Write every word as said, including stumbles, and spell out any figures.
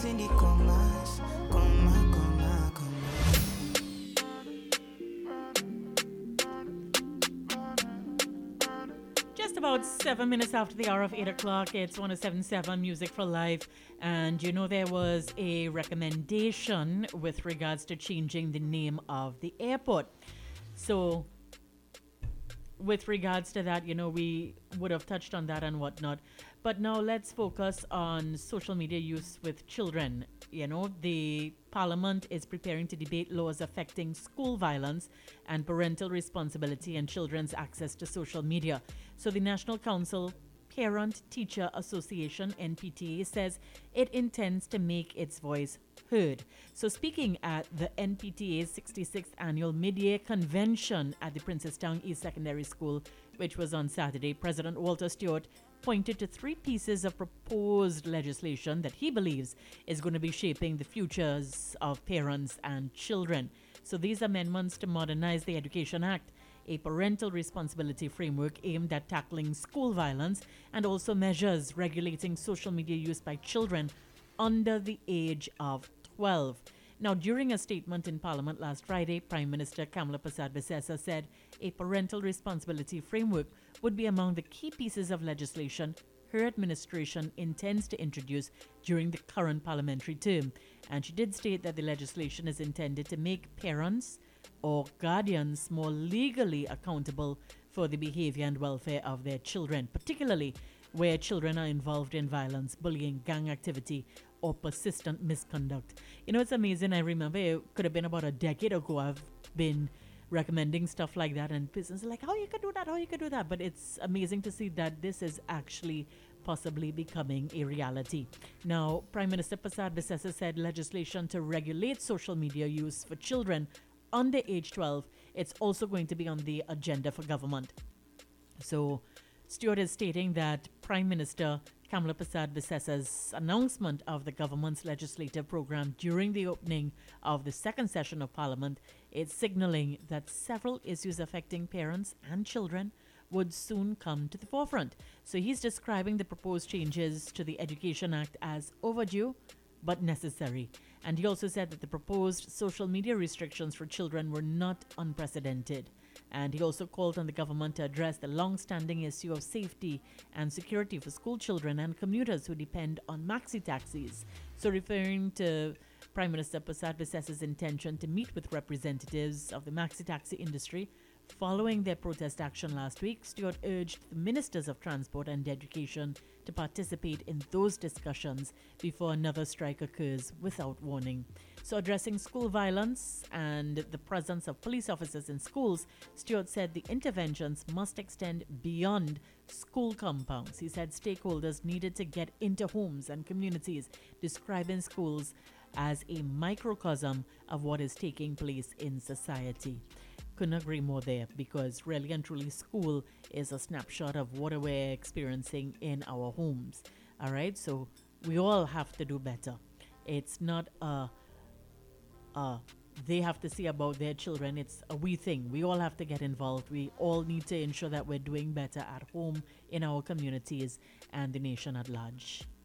using the commas, comma, comma, comma. Just about seven minutes after the hour of eight o'clock, it's one oh seven point seven Music for Life. And you know, there was a recommendation with regards to changing the name of the airport. So, with regards to that, you know, we would have touched on that and whatnot. But now let's focus on social media use with children. You know, the Parliament is preparing to debate laws affecting school violence and parental responsibility and children's access to social media. So the National Council Parent Teacher Association, N P T A, says it intends to make its voice heard. So speaking at the N P T A's sixty-sixth annual mid-year convention at the Princestown East Secondary School, which was on Saturday, President Walter Stewart pointed to three pieces of proposed legislation that he believes is going to be shaping the futures of parents and children. So these amendments to modernize the Education Act, a parental responsibility framework aimed at tackling school violence, and also measures regulating social media use by children under the age of twelve. Now, during a statement in Parliament last Friday, Prime Minister Kamala Persad-Bissessar said a parental responsibility framework would be among the key pieces of legislation her administration intends to introduce during the current parliamentary term. And she did state that the legislation is intended to make parents or guardians more legally accountable for the behavior and welfare of their children, particularly where children are involved in violence, bullying, gang activity, or persistent misconduct. You know, it's amazing. I remember it could have been about a decade ago I've been recommending stuff like that, and persons are like, how you could do that, how you could do that. But it's amazing to see that this is actually possibly becoming a reality. Now, Prime Minister Persad-Bissessar said legislation to regulate social media use for children under age twelve, it's also going to be on the agenda for government. So Stewart is stating that Prime Minister Kamala Persad-Bissessar's announcement of the government's legislative program during the opening of the second session of Parliament is signaling that several issues affecting parents and children would soon come to the forefront. So he's describing the proposed changes to the Education Act as overdue but necessary. And he also said that the proposed social media restrictions for children were not unprecedented. And he also called on the government to address the long-standing issue of safety and security for school children and commuters who depend on maxi taxis. So referring to Prime Minister Persad-Bissessar's intention to meet with representatives of the maxi taxi industry following their protest action last week, Stewart urged the Ministers of Transport and Education to participate in those discussions before another strike occurs without warning. So addressing school violence and the presence of police officers in schools, Stewart said the interventions must extend beyond school compounds. He said stakeholders needed to get into homes and communities, describing schools as a microcosm of what is taking place in society. Couldn't agree more there, because really and truly school is a snapshot of what we're experiencing in our homes. All right, so we all have to do better. It's not a, a they have to see about their children. It's a we thing. We all have to get involved. We all need to ensure that we're doing better at home, in our communities, and the nation at large.